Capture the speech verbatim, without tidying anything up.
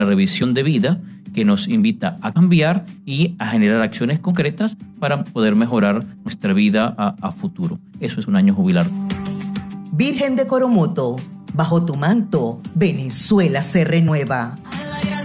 revisión de vida que nos invita a cambiar y a generar acciones concretas para poder mejorar nuestra vida a, a futuro. Eso es un año jubilar. Virgen de Coromoto, bajo tu manto, Venezuela se renueva.